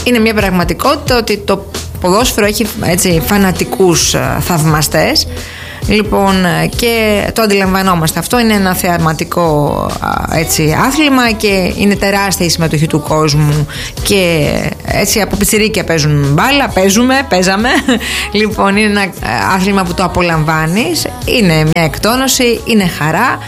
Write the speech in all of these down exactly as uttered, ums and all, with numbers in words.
είναι μια πραγματικότητα ότι το ποδόσφαιρο έχει έτσι φανατικούς θαυμαστές. Λοιπόν, και το αντιλαμβανόμαστε αυτό. Είναι ένα θεαματικό έτσι, άθλημα και είναι τεράστια η συμμετοχή του κόσμου. Και έτσι από πιτσιρίκια παίζουν μπάλα, παίζουμε, παίζαμε. Λοιπόν, είναι ένα άθλημα που το απολαμβάνεις. Είναι μια εκτόνωση, είναι χαρά.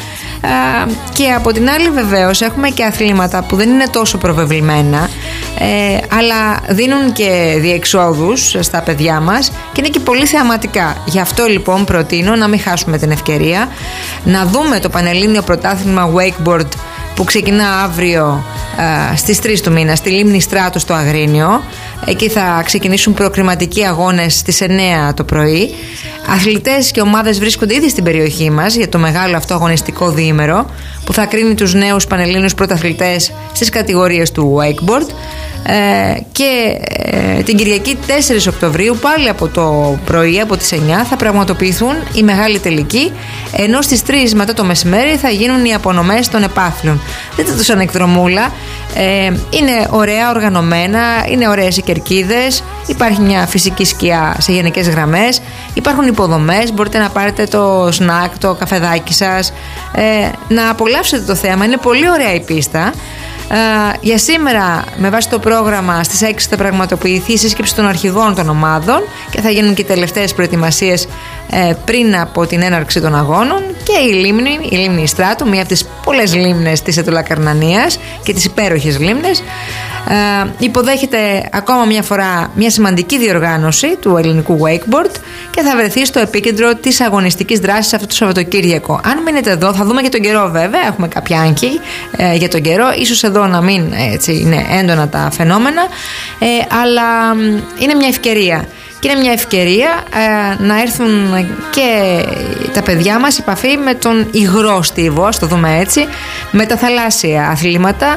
Και από την άλλη βεβαίως έχουμε και αθλήματα που δεν είναι τόσο προβεβλημένα, ε, αλλά δίνουν και διεξόδους στα παιδιά μας και είναι και πολύ θεαματικά. Γι' αυτό λοιπόν προτείνω να μην χάσουμε την ευκαιρία να δούμε το Πανελλήνιο Πρωτάθλημα Wakeboard που ξεκινά αύριο ε, στις τρεις του μήνα στη Λίμνη Στράτου στο Αγρίνιο. Εκεί θα ξεκινήσουν προκριματικοί αγώνες στις εννιά το πρωί. Αθλητές και ομάδες βρίσκονται ήδη στην περιοχή μας για το μεγάλο αυτό αγωνιστικό διήμερο που θα κρίνει τους νέους Πανελλήνιους πρωταθλητές στις κατηγορίες του wakeboard. Ε, και ε, την Κυριακή τέσσερις Οκτωβρίου πάλι από το πρωί, από τις εννιά θα πραγματοποιηθούν η μεγάλη τελική, ενώ στις τρεις μετά το μεσημέρι θα γίνουν οι απονομές των επάθλων. Δείτε τους ανεκδρομούλα, ε, είναι ωραία οργανωμένα, είναι ωραίες οι κερκίδες, υπάρχει μια φυσική σκιά σε γενικές γραμμές, υπάρχουν υποδομές, μπορείτε να πάρετε το σνακ, το καφεδάκι σας, ε, να απολαύσετε το θέαμα, είναι πολύ ωραία η πίστα. Uh, για σήμερα με βάση το πρόγραμμα στις έξι θα πραγματοποιηθεί η σύσκεψη των αρχηγών των ομάδων και θα γίνουν και οι τελευταίες προετοιμασίες ε, πριν από την έναρξη των αγώνων και η Λίμνη, η Λίμνη Στράτου, μία από τις πολλές λίμνες της Αιτωλακαρνανίας και τις υπέροχες λίμνες, ε, υποδέχεται ακόμα μια φορά μια σημαντική διοργάνωση του ελληνικού wakeboard και θα βρεθεί στο επίκεντρο της αγωνιστικής δράσης αυτό το Σαββατοκύριακο. Αν μείνετε εδώ θα δούμε και τον καιρό, βέβαια έχουμε κάποια άγχη ε, για τον καιρό, ίσως εδώ να μην έτσι, είναι έντονα τα φαινόμενα, ε, αλλά είναι μια ευκαιρία. Και είναι μια ευκαιρία ε, να έρθουν και τα παιδιά μας σε επαφή με τον υγρό στίβο, ας το δούμε έτσι, με τα θαλάσσια αθλήματα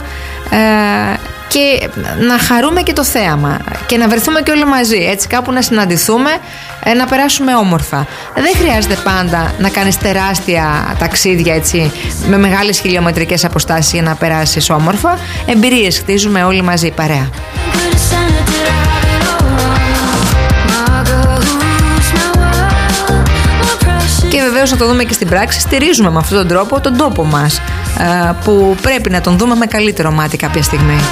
ε, και να χαρούμε και το θέαμα και να βρεθούμε και όλοι μαζί, έτσι κάπου να συναντηθούμε, ε, να περάσουμε όμορφα. Δεν χρειάζεται πάντα να κάνεις τεράστια ταξίδια έτσι, με μεγάλες χιλιομετρικές αποστάσεις για να περάσεις όμορφα. Εμπειρίες χτίζουμε όλοι μαζί, παρέα. Και βεβαίως θα το δούμε και στην πράξη. Στηρίζουμε με αυτόν τον τρόπο τον τόπο μας, που πρέπει να τον δούμε με καλύτερο μάτι κάποια στιγμή.